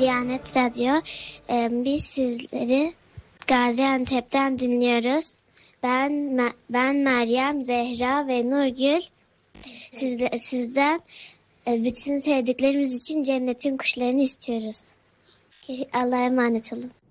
Diyanet Radyo. Biz sizleri Gaziantep'ten dinliyoruz. Ben Meryem, Zehra ve Nurgül. Sizden bütün sevdiklerimiz için cennetin kuşlarını istiyoruz. Allah'a emanet olun.